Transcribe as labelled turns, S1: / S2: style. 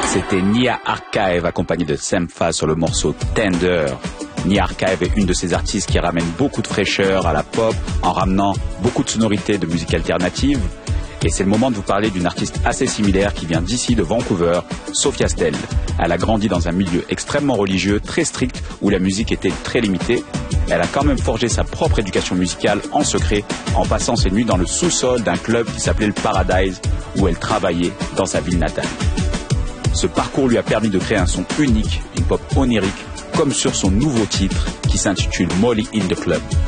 S1: C'était Nia Archive accompagné de Sampha sur le morceau Tender. Nia Archive est une de ces artistes qui ramène beaucoup de fraîcheur à la pop en ramenant beaucoup de sonorités de musique alternative. Et c'est le moment de vous parler d'une artiste assez similaire qui vient d'ici, de Vancouver, Sophia Stell. Elle a grandi dans un milieu extrêmement religieux, très strict, où la musique était très limitée. Elle a quand même forgé sa propre éducation musicale en secret, en passant ses nuits dans le sous-sol d'un club qui s'appelait le Paradise, où elle travaillait dans sa ville natale. Ce parcours lui a permis de créer un son unique, une pop onirique, comme sur son nouveau titre qui s'intitule Molly in the Club.